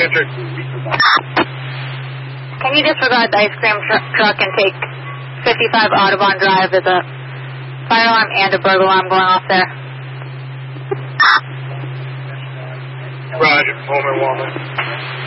Patrick. Can you disregard the ice cream truck and take 55 Audubon Drive? There's a fire alarm and a burglar alarm going off there. Roger, Pullman Walnut.